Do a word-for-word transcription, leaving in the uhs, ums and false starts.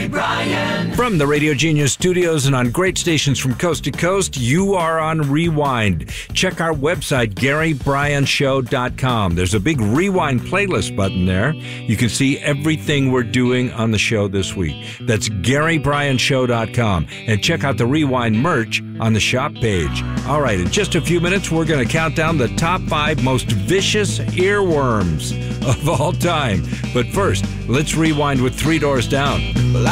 Gary Bryan. From the Radio Genius studios and on great stations from coast to coast, you are on Rewind. Check our website, Gary Bryan Show dot com. There's a big Rewind playlist button there. You can see everything we're doing on the show this week. That's Gary Bryan Show dot com. And check out the Rewind merch on the shop page. All right, in just a few minutes, we're going to count down the top five most vicious earworms of all time. But first, let's rewind with Three Doors Down. Well,